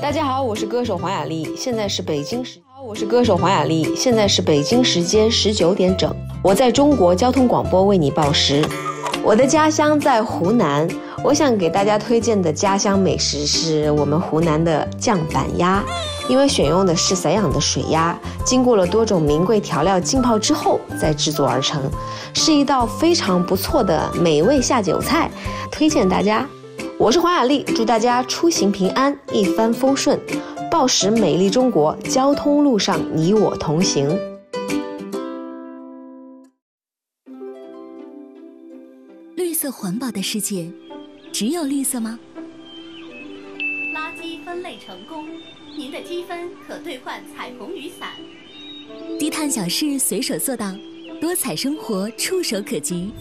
大家好，我是歌手黄雅莉，现在是北京时间19点整。我在中国交通广播为你报时。我的家乡在湖南，我想给大家推荐的家乡美食是我们湖南的酱板鸭，因为选用的是散养的水鸭，经过了多种名贵调料浸泡之后再制作而成，是一道非常不错的美味下酒菜，推荐大家。我是黄雅莉，祝大家出行平安，一帆风顺，报时美丽中国，交通路上你我同行。 绿色环保的世界，只有绿色吗？ 垃圾分类成功，您的积分可兑换彩虹雨伞。 低碳小事随手做到，多彩生活触手可及。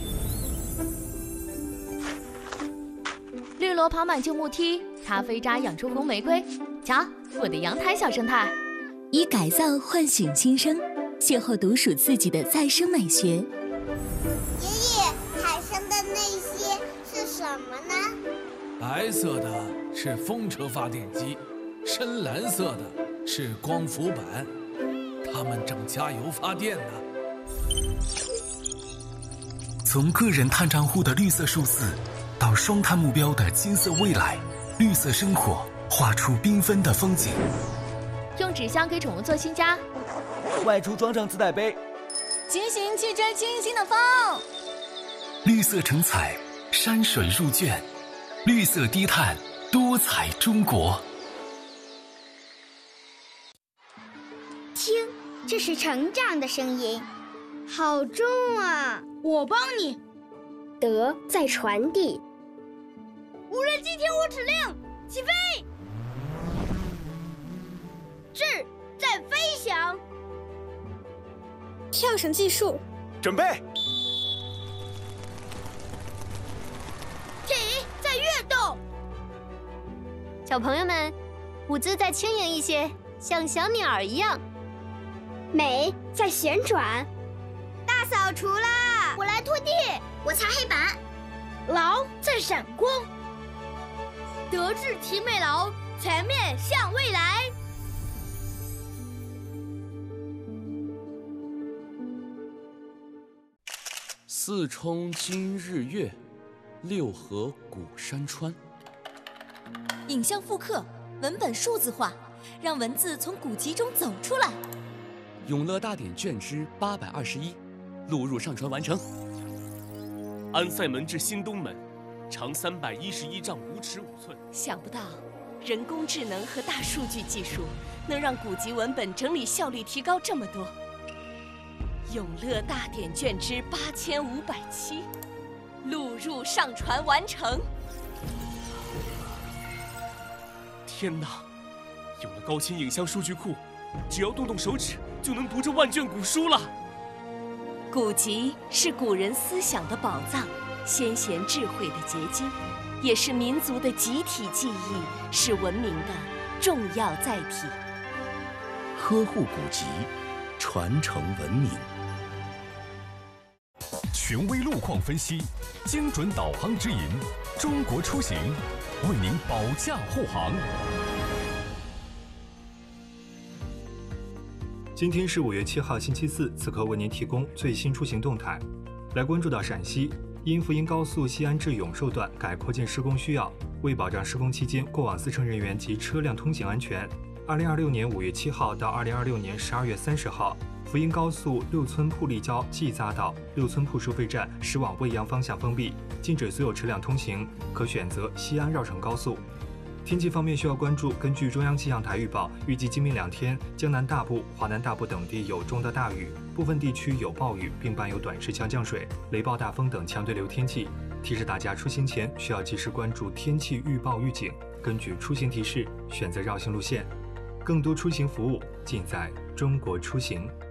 绿萝跑满旧木梯，咖啡渣养出红玫瑰。瞧，我的阳台小生态。 以改造唤醒新生，邂逅独属自己的再生美学。 爷爷，海上的那些是什么呢？ 白色的是风车发电机，深蓝色的是光伏板，它们正加油发电呢。 从个人碳账户的绿色数字，到双碳目标的金色未来，绿色生活画出缤纷的风景。 用纸箱给宠物做新家， 外出装上自带杯， 轻型汽车轻轻的放。 绿色成彩，山水入卷，绿色低碳，多彩中国。 听，这是成长的声音，好重啊！ 我帮你。 德在传递。 无人机听我指令，起飞。智在飞翔。 跳绳技术， 准备。 体在跃动。 小朋友们，舞姿再轻盈一些，像小鸟一样。 美在旋转。大扫除啦！ 我来拖地， 我擦黑板。 劳在闪光。德智体美劳，全面向未来。 四冲今日月，六合古山川。 影像复刻，文本数字化，让文字从古籍中走出来。 永乐大典卷之821，录入上传完成。 安塞门至新东门，长311丈5尺5寸。 想不到，人工智能和大数据技术能让古籍文本整理效率提高这么多。永乐大典卷之8507，录入上传完成。 天哪！有了高清影像数据库，只要动动手指就能读这万卷古书了。 古籍是古人思想的宝藏，先贤智慧的结晶，也是民族的集体记忆，是文明的重要载体。 呵护古籍，传承文明。 权威路况分析，精准导航指引，中国出行为您保驾护航。 今天是5月7号星期四，此刻为您提供最新出行动态。来关注到陕西，因福音高速西安至永寿段改扩建施工需要，为保障施工期间过往司乘人员及车辆通行安全，2026年5月7号到2026年12月30号，福音高速六村铺立交季匝道六村铺收费站驶往未央方向封闭，禁止所有车辆通行，可选择西安绕城高速。天气方面需要关注，根据中央气象台预报，预计今明2天，江南大部、华南大部等地有中到大雨，部分地区有暴雨，并伴有短时强降水、雷暴大风等强对流天气。提示大家出行前需要及时关注天气预报预警，根据出行提示选择绕行路线。更多出行服务尽在中国出行。